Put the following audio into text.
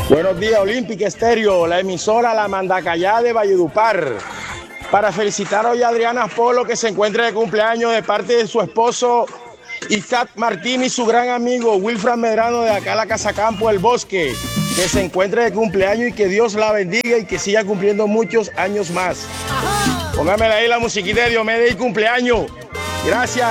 Buenos días, Olímpica Estéreo, la emisora La Mandacayá de Valledupar. Para felicitar hoy a Adriana Polo, que se encuentra de cumpleaños de parte de su esposo Isaac Martín y su gran amigo Wilfran Medrano de acá la Casa Campo El Bosque, que se encuentre de cumpleaños y que Dios la bendiga y que siga cumpliendo muchos años más. Póngame ahí la musiquita de Diomedes y cumpleaños. Gracias.